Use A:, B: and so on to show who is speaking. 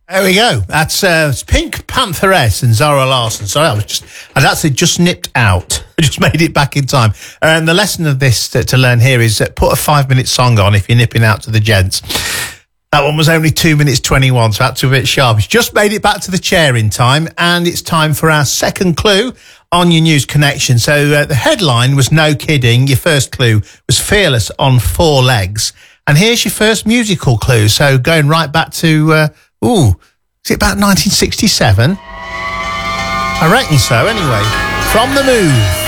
A: There we go. That's Pink Pantheress and Zara Larsson. Sorry, I'd actually just nipped out. I just made it back in time. And the lesson of this to learn here is put a 5-minute song on if you're nipping out to the gents. That one was only 2 minutes 21, so that's a bit sharp. It's just made it back to the chair in time, and it's time for our second clue on your news connection. So the headline was No Kidding. Your first clue was Fearless on 4 legs. And here's your first musical clue. So going right back to, is it about 1967? I reckon so, anyway. From The Move.